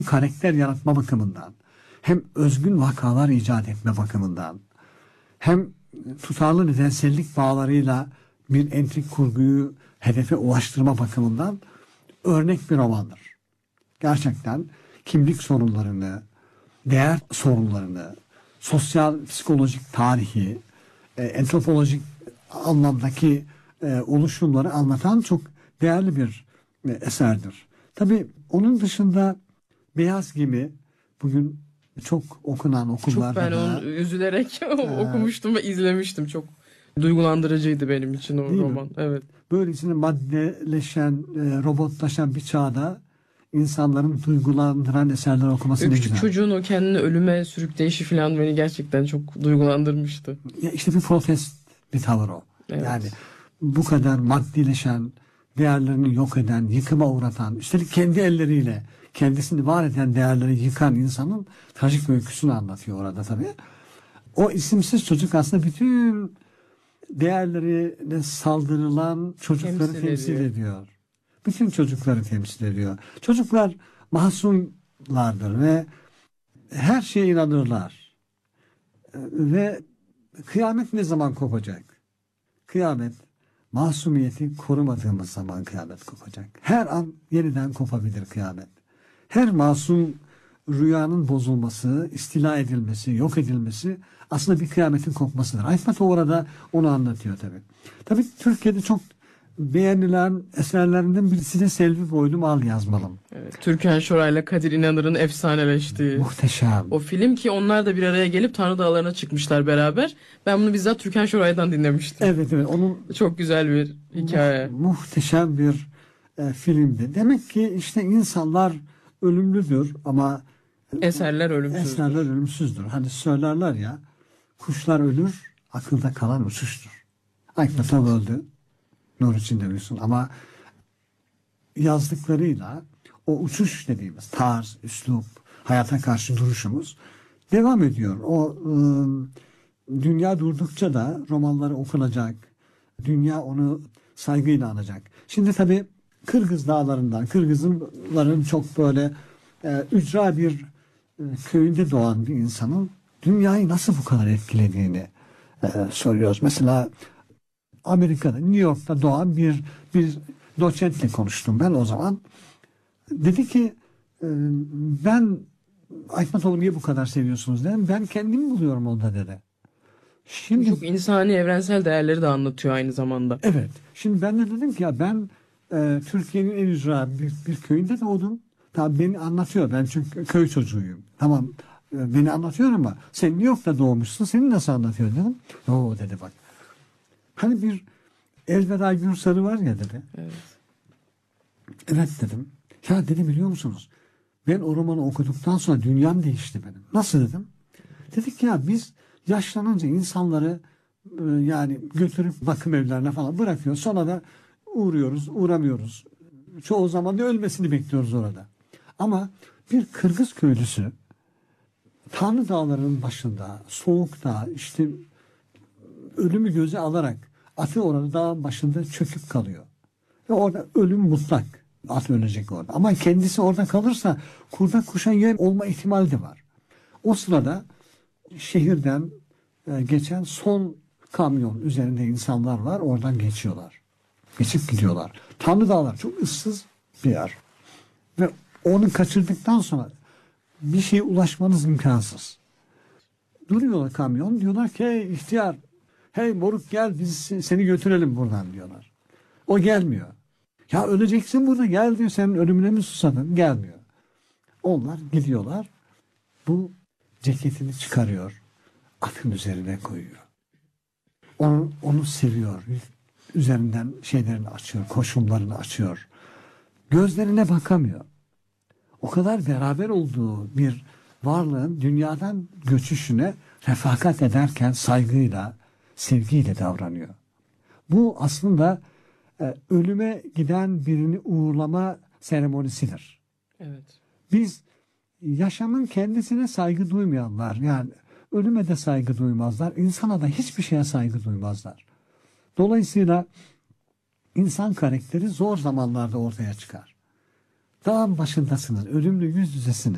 karakter yaratma bakımından, hem özgün vakalar icat etme bakımından, hem tutarlı nedensellik bağlarıyla bir entrik kurguyu hedefe ulaştırma bakımından örnek bir romandır. Gerçekten kimlik sorunlarını, değer sorunlarını, sosyal, psikolojik tarihi, antropolojik anlamdaki oluşumları anlatan çok değerli bir eserdir. Tabii onun dışında Beyaz Gemi bugün çok okunan okullarda Çok ben onu üzülerek okumuştum ve izlemiştim. Çok duygulandırıcıydı benim için o roman. Evet. Böylesine maddeleşen, robotlaşan bir çağda insanların duygulandıran eserler okuması ne Küçük güzel. çocuğun o kendini ölüme sürükleyişi falan beni gerçekten çok duygulandırmıştı. Ya işte bir protest bir tavır o. Evet. Yani bu kadar maddileşen, değerlerini yok eden, yıkıma uğratan, üstelik kendi elleriyle kendisini var eden değerleri yıkan insanın trajik öyküsünü anlatıyor orada tabii. O isimsiz çocuk aslında bütün değerlerine saldırılan çocukları temsil ediyor. Bütün çocukları temsil ediyor. Çocuklar masumlardır ve her şeye inanırlar. Ve kıyamet ne zaman kopacak? Kıyamet, masumiyeti korumadığımız zaman kıyamet kopacak. Her an yeniden kopabilir kıyamet. Her masum rüyanın bozulması, istila edilmesi, yok edilmesi aslında bir kıyametin kopmasıdır. Ayfat orada onu anlatıyor tabii. Tabii Türkiye'de çok beğenilen eserlerinden birisi de Selvi Boylum Al Yazmalım. Evet, Türkan Şoray'la Kadir İnanır'ın efsaneleştiği. Muhteşem. O film ki onlar da bir araya gelip Tanrı Dağları'na çıkmışlar beraber. Ben bunu bizzat Türkan Şoray'dan dinlemiştim. Evet evet. Onun çok güzel bir hikaye. Muhteşem bir filmdi. Demek ki işte insanlar ölümlüdür ama eserler ölümsüzdür. Eserler ölümsüzdür. Hani söylerler ya, kuşlar ölür, akılda kalan uçuştur. Ayfat öldü. Nur içinde uyusun. Ama yazdıklarıyla o uçuş dediğimiz tarz, üslup, hayata karşı duruşumuz devam ediyor. O dünya durdukça da romanları okunacak. Dünya onu saygıyla anacak. Şimdi tabii Kırgız dağlarından, Kırgızların çok böyle ücra bir köyünde doğan bir insanın dünyayı nasıl bu kadar etkilediğini soruyoruz. Mesela Amerika'da, New York'ta doğan bir doçentle konuştum ben o zaman. Dedi ki ben Aytmatoğlu niye bu kadar seviyorsunuz dedim. Ben kendimi buluyorum onda dedi. Şimdi çok insani evrensel değerleri de anlatıyor aynı zamanda. Evet. Şimdi ben de dedim ki ya ben Türkiye'nin en ücra bir köyünde doğdum. Tabii beni anlatıyor. Ben çünkü köy çocuğuyum. Tamam beni anlatıyor ama sen New York'ta doğmuşsun. Seni nasıl anlatıyor dedim. Oo dedi bak. Hani bir Elveda Gürsarı var ya dedi. Evet. Evet dedim. Ya dedi biliyor musunuz? Ben o romanı okuduktan sonra dünyam değişti benim. Nasıl dedim? Dedik ya biz yaşlanınca insanları yani götürüp bakım evlerine falan bırakıyor. Sonra da uğramıyoruz. Çoğu zaman da ölmesini bekliyoruz orada. Ama bir Kırgız köylüsü Tanrı Dağları'nın başında, soğukta işte ölümü göze alarak atı orada dağın başında çöküp kalıyor. Ve orada ölüm mutlak. At ölecek orada. Ama kendisi orada kalırsa kurda kuşa yem olma ihtimali de var. O sırada şehirden geçen son kamyon üzerinde insanlar var. Oradan geçiyorlar. Geçip gidiyorlar. Tanrı Dağlar çok ıssız bir yer. Ve onu kaçırdıktan sonra bir şeye ulaşmanız imkansız. Duruyorlar kamyon. Diyorlar ki hey ihtiyar, hey moruk gel biz seni götürelim buradan diyorlar. O gelmiyor. Ya öleceksin burada gel diyor, senin ölümüne mi susadın? Gelmiyor. Onlar gidiyorlar. Bu ceketini çıkarıyor. Atın üzerine koyuyor. Onu seviyor. Üzerinden şeylerini açıyor. Koşumlarını açıyor. Gözlerine bakamıyor. O kadar beraber olduğu bir varlığın dünyadan göçüşüne refakat ederken saygıyla, sevgiyle davranıyor. Bu aslında ölüme giden birini uğurlama seremonisidir. Evet. Biz yaşamın kendisine saygı duymayanlar, yani ölüme de saygı duymazlar, insana da hiçbir şeye saygı duymazlar. Dolayısıyla insan karakteri zor zamanlarda ortaya çıkar. Dağın başındasınız, ölümle yüz yüzesiniz.